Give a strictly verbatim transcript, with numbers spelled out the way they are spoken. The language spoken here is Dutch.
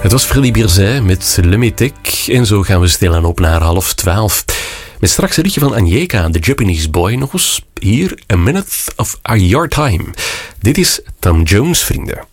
Het was Freddy Birzij met Le Métèque en zo gaan we stilaan op naar half twaalf. Met straks een liedje van Anyeka, The Japanese Boy, nog eens. Hier, A Minute of Your Time. Dit is Tom Jones, vrienden.